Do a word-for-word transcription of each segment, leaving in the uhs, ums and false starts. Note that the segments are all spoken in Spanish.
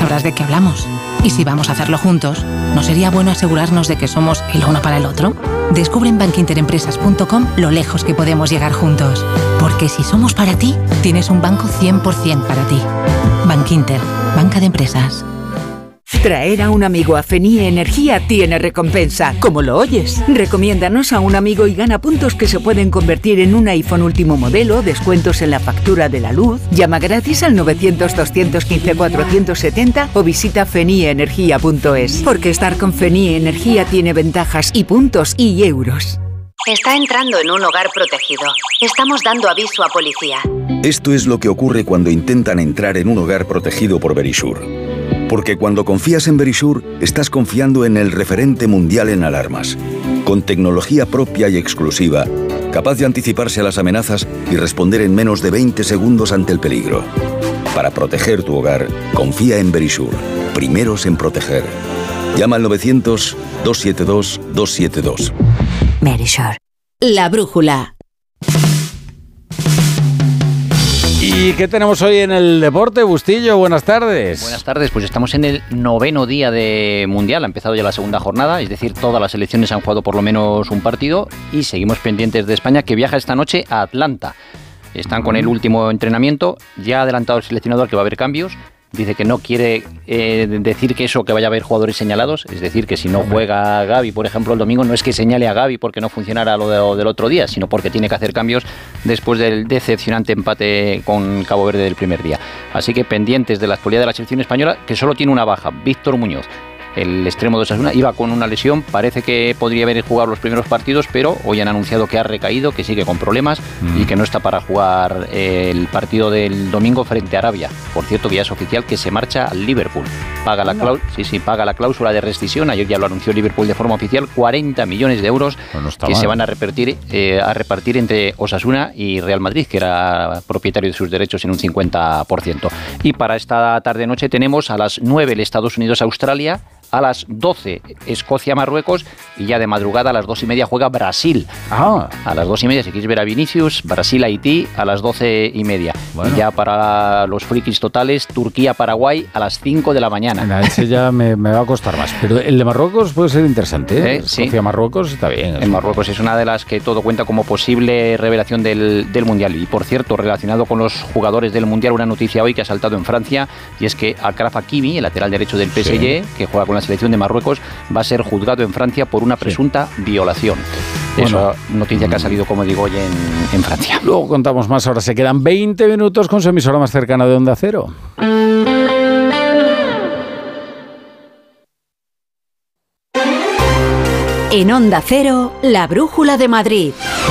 sabrás de qué hablamos. Y si vamos a hacerlo juntos, ¿no sería bueno asegurarnos de que somos el uno para el otro? Descubre en bank inter empresas punto com lo lejos que podemos llegar juntos. Porque si somos para ti, tienes un banco cien por ciento para ti. Bankinter, banca de empresas. Traer a un amigo a Fenie Energía tiene recompensa, como lo oyes. Recomiéndanos a un amigo y gana puntos que se pueden convertir en un iPhone último modelo, descuentos en la factura de la luz. Llama gratis al novecientos, doscientos quince, cuatrocientos setenta o visita fenie energía punto es. Porque estar con Fenie Energía tiene ventajas y puntos y euros. Está entrando en un hogar protegido. Estamos dando aviso a policía. Esto es lo que ocurre cuando intentan entrar en un hogar protegido por Verisure. Porque cuando confías en Verisure, estás confiando en el referente mundial en alarmas. Con tecnología propia y exclusiva, capaz de anticiparse a las amenazas y responder en menos de veinte segundos ante el peligro. Para proteger tu hogar, confía en Verisure. Primeros en proteger. Llama al novecientos, doscientos setenta y dos, doscientos setenta y dos. Verisure. La brújula. ¿Y qué tenemos hoy en el deporte, Bustillo? Buenas tardes. Buenas tardes, pues estamos en el noveno día de Mundial, ha empezado ya la segunda jornada, es decir, todas las selecciones han jugado por lo menos un partido y seguimos pendientes de España, que viaja esta noche a Atlanta. Están con el último entrenamiento, ya ha adelantado el seleccionador que va a haber cambios. Dice que no quiere eh, decir que eso, que vaya a haber jugadores señalados, es decir, que si no juega Gavi, por ejemplo, el domingo, no es que señale a Gavi porque no funcionara lo, de, lo del otro día, sino porque tiene que hacer cambios después del decepcionante empate con Cabo Verde del primer día. Así que pendientes de la actualidad de la selección española, que solo tiene una baja, Víctor Muñoz. El extremo de Osasuna iba con una lesión, parece que podría haber jugado los primeros partidos, pero hoy han anunciado que ha recaído, que sigue con problemas mm. y que no está para jugar el partido del domingo frente a Arabia. Por cierto, que ya es oficial que se marcha al Liverpool. Paga la, cláusula, sí, sí, paga la cláusula de rescisión, ayer ya lo anunció Liverpool de forma oficial, cuarenta millones de euros bueno, que mal. se van a repartir, eh, a repartir entre Osasuna y Real Madrid, que era propietario de sus derechos en un cincuenta por ciento. Y para esta tarde-noche tenemos a las nueve el Estados Unidos-Australia, a las doce Escocia-Marruecos y ya de madrugada a las dos y media juega Brasil. Ah. A las dos y media, si quieres ver a Vinicius, Brasil-Haití a las doce y media. Bueno. Y ya para los frikis totales, Turquía-Paraguay a las cinco de la mañana. Venga, ese ya me, me va a costar más. Pero el de Marruecos puede ser interesante, ¿eh? ¿Eh? Escocia-Marruecos está bien. En Marruecos es una de las que todo cuenta como posible revelación del, del Mundial. Y por cierto, relacionado con los jugadores del Mundial, una noticia hoy que ha saltado en Francia, y es que Achraf Hakimi, el lateral derecho del P S G, sí. que juega con la selección de Marruecos, va a ser juzgado en Francia por una presunta sí. violación. Bueno, Eso, noticia que ha salido, como digo, hoy en, en Francia. Luego contamos más, ahora se quedan veinte minutos con su emisora más cercana de Onda Cero. En Onda Cero, la brújula de Madrid.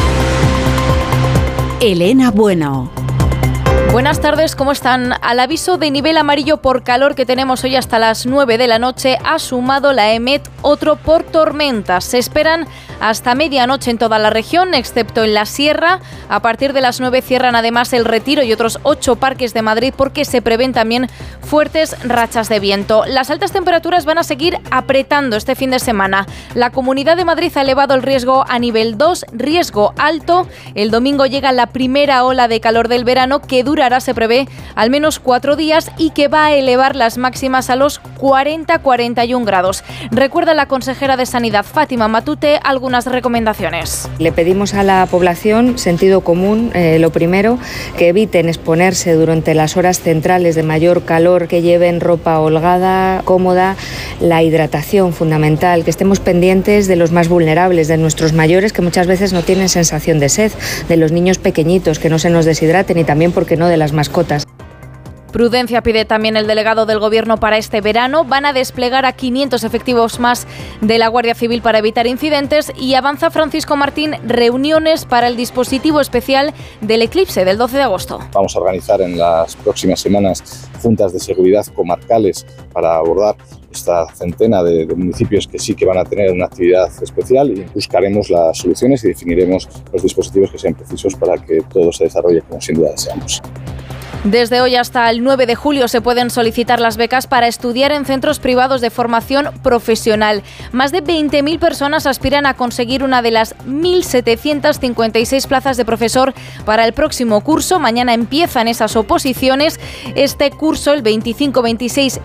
Elena Bueno. Buenas tardes, ¿cómo están? Al aviso de nivel amarillo por calor que tenemos hoy hasta las nueve de la noche, ha sumado la EMET otro por tormentas. Se esperan hasta medianoche en toda la región, excepto en la Sierra. A partir de las nueve cierran además el Retiro y otros ocho parques de Madrid porque se prevén también fuertes rachas de viento. Las altas temperaturas van a seguir apretando este fin de semana. La Comunidad de Madrid ha elevado el riesgo a nivel dos, riesgo alto. El domingo llega la primera ola de calor del verano que dura se prevé al menos cuatro días y que va a elevar las máximas a los cuarenta a cuarenta y un grados. Recuerda la consejera de Sanidad, Fátima Matute, algunas recomendaciones. Le pedimos a la población sentido común, eh, lo primero, que eviten exponerse durante las horas centrales de mayor calor, que lleven ropa holgada, cómoda, la hidratación fundamental, que estemos pendientes de los más vulnerables, de nuestros mayores que muchas veces no tienen sensación de sed, de los niños pequeñitos que no se nos deshidraten y también, porque no, de las mascotas. Prudencia pide también el delegado del Gobierno para este verano. Van a desplegar a quinientos efectivos más de la Guardia Civil para evitar incidentes y avanza Francisco Martín reuniones para el dispositivo especial del eclipse del doce de agosto. Vamos a organizar en las próximas semanas juntas de seguridad comarcales para abordar esta centena de, de municipios que sí que van a tener una actividad especial y buscaremos las soluciones y definiremos los dispositivos que sean precisos para que todo se desarrolle como sin duda deseamos. Desde hoy hasta el nueve de julio se pueden solicitar las becas para estudiar en centros privados de formación profesional. Más de veinte mil personas aspiran a conseguir una de las mil setecientas cincuenta y seis plazas de profesor para el próximo curso. Mañana empiezan esas oposiciones. Este curso, el veinticinco veintiséis